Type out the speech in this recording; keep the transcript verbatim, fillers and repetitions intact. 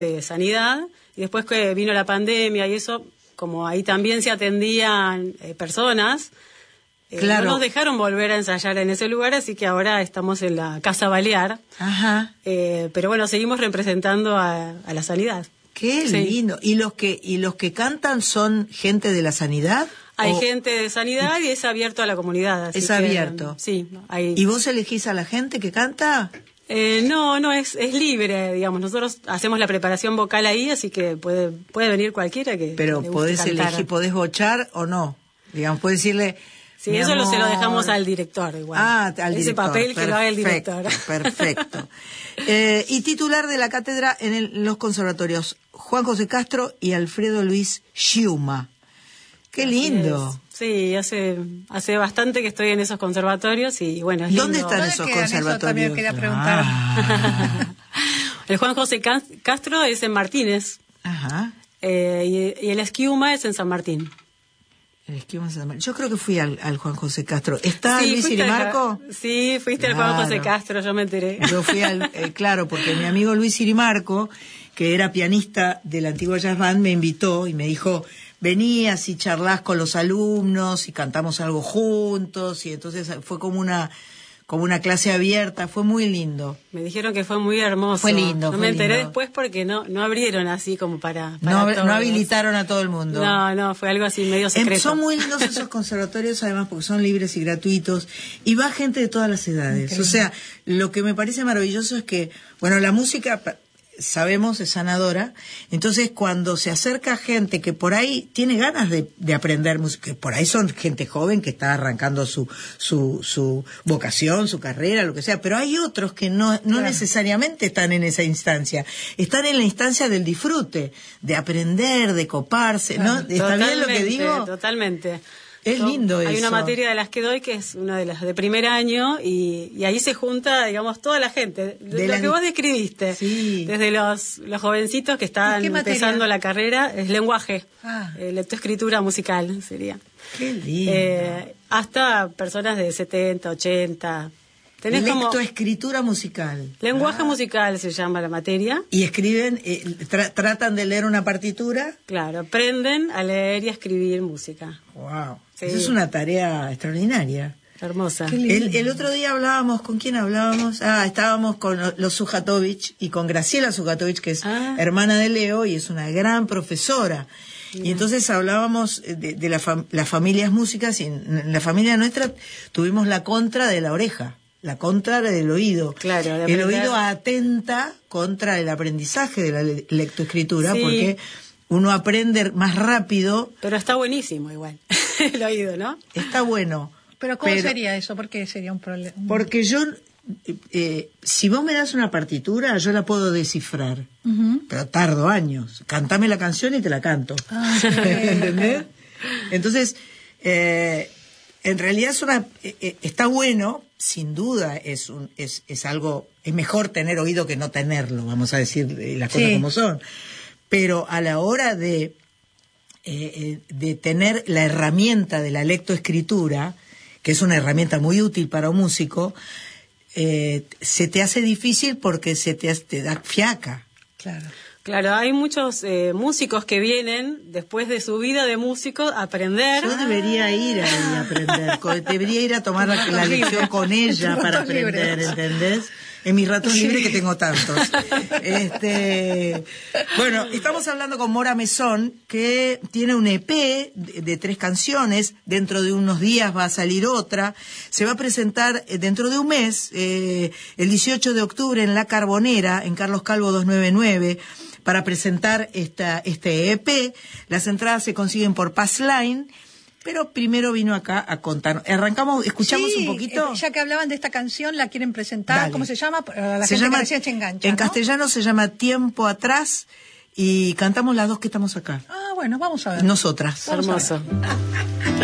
de sanidad, y después que vino la pandemia y eso, como ahí también se atendían eh, personas, eh, claro. no nos dejaron volver a ensayar en ese lugar, así que ahora estamos en la Casa Balear. Ajá. Eh, pero bueno, seguimos representando a, a la sanidad. Qué Sí. lindo. ¿Y los que y los que cantan son gente de la sanidad? Hay o... gente de sanidad y es abierto a la comunidad. Así es que, abierto. Sí. Hay... ¿Y vos elegís a la gente que canta? Eh, no, no, es, es libre, digamos. Nosotros hacemos la preparación vocal ahí, así que puede puede venir cualquiera que Pero le guste podés cantar. elegir, podés bochar o no. Digamos, podés decirle... Sí, eso lo, se lo dejamos al director igual. Ah, al Ese director. papel que perfecto, lo haga el director. Perfecto. eh, y titular de la cátedra en, el, en los conservatorios, Juan José Castro y Alfredo Luis Schiuma. Qué Así lindo. es. Sí, hace hace bastante que estoy en esos conservatorios y bueno, es ¿Dónde lindo. están ¿Dónde esos quedan? conservatorios? Eso también quería preguntar. Ah. El Juan José Castro es en Martínez. Ajá. Eh, y, y el Esquiuma es en San Martín. El Esquiuma en San Martín. Yo creo que fui al, al Juan José Castro. ¿Está Sí, Luis fuiste Irimarco? al- Sí, fuiste al Claro. Juan José Castro, yo me enteré. Yo fui al, eh, claro, porque mi amigo Luis Irimarco, que era pianista de la antigua jazz band, me invitó y me dijo, vení así charlas con los alumnos y cantamos algo juntos, y entonces fue como una como una clase abierta, fue muy lindo. Me dijeron que fue muy hermoso. Fue lindo, Yo fue me enteré lindo. después porque no no abrieron así como para, para No, todos. no habilitaron a todo el mundo. No, no, fue algo así medio Em, secreto. Son muy lindos esos conservatorios, además, porque son libres y gratuitos, y va gente de todas las edades. Increíble. O sea, lo que me parece maravilloso es que, bueno, la música, pa- sabemos, es sanadora, entonces cuando se acerca gente que por ahí tiene ganas de, de aprender música, que por ahí son gente joven que está arrancando su, su, su vocación, su carrera, lo que sea, pero hay otros que no, no Claro. necesariamente están en esa instancia, están en la instancia del disfrute, de aprender, de coparse, ¿no? ¿Está bien lo que Totalmente, digo? Totalmente. Es Yo- lindo Hay eso. una materia de las que doy que es una de las de primer año y, y ahí se junta, digamos, toda la gente. De lo la- que vos describiste. Sí. Desde los, los jovencitos que ¿Y están qué materia? empezando la carrera, es lenguaje, Ah. eh, lectoescritura musical sería. Qué lindo. Eh, hasta personas de setenta, ochenta. Tenés como... Lectoescritura musical. Lenguaje musical se llama la materia. Y escriben, eh, tra- tratan de leer una partitura. Claro, aprenden a leer y a escribir música. Wow. Sí. Esa es una tarea extraordinaria. Hermosa. Qué lindo. El, el otro día hablábamos, ¿con quién hablábamos? Ah, estábamos con lo- los Sujatovich y con Graciela Sujatovich, que es Ah. hermana de Leo y es una gran profesora. Y entonces hablábamos de, de la fam- las familias músicas y en, en la familia nuestra tuvimos la contra de la oreja, la contra del oído. Claro, de el aprender. oído atenta contra el aprendizaje de la le- lectoescritura, Sí. porque uno aprende más rápido, Pero está buenísimo igual, el oído, ¿no? está bueno. Pero ¿cómo pero- sería eso? ¿Por qué sería un problema? Porque yo, eh, eh, si vos me das una partitura, yo la puedo descifrar, Ujú. pero tardo años. Cantame la canción y te la canto. Ah, qué bien. ¿Entendés? Entonces, eh, en realidad es una, eh, eh, está bueno, sin duda, es, un, es, es algo, es mejor tener oído que no tenerlo, vamos a decir eh, las cosas Sí. como son. Pero a la hora de, eh, eh, de tener la herramienta de la lectoescritura, que es una herramienta muy útil para un músico, eh, se te hace difícil porque se te, hace- te da fiaca. Claro. Claro, hay muchos eh, músicos que vienen después de su vida de músico a aprender. Yo debería ir ahí a aprender, co- debería ir a tomar la, la lección con ella para Ratos libres. aprender, ¿entendés? En mis ratos libres, que tengo tantos. Este, bueno, estamos hablando con Mora Mesón, que tiene un E P de, de tres canciones. Dentro de unos días va a salir otra. Se va a presentar eh, dentro de un mes, eh, el dieciocho de octubre, en La Carbonera, en Carlos Calvo doscientos noventa y nueve, para presentar esta, este E P. Las entradas se consiguen por Passline. Pero primero vino acá a contar. Arrancamos, escuchamos Sí, un poquito. eh, ya que hablaban de esta canción, la quieren presentar. Dale. ¿Cómo se llama? Para la Se gente llama, que recién se engancha, en ¿no? castellano se llama Tiempo Atrás y cantamos las dos que estamos acá. Ah, bueno, vamos a ver. Nosotras. Vamos a ver. Hermoso.